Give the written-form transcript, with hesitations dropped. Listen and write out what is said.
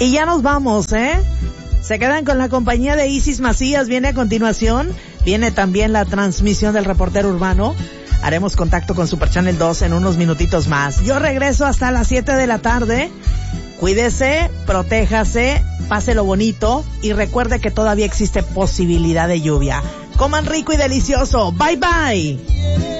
Y ya nos vamos, ¿eh? Se quedan con la compañía de Isis Macías. Viene a continuación. Viene también la transmisión del reportero urbano. Haremos contacto con Super Channel 2 en unos minutitos más. Yo regreso hasta las 7 de la tarde. Cuídese, protéjase, páselo bonito y recuerde que todavía existe posibilidad de lluvia. Coman rico y delicioso. Bye bye.